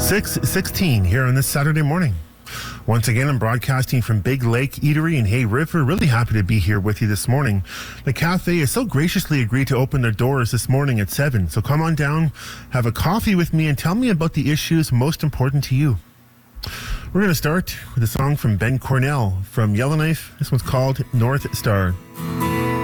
6:16 here on this Saturday morning. Once again, I'm broadcasting from Big Lake Eatery in Hay River. Really happy to be here with you this morning. The cafe has so graciously agreed to open their doors this morning at 7. So come on down, have a coffee with me, and tell me about the issues most important to you. We're going to start with a song from Ben Cornell from Yellowknife. This one's called North Star.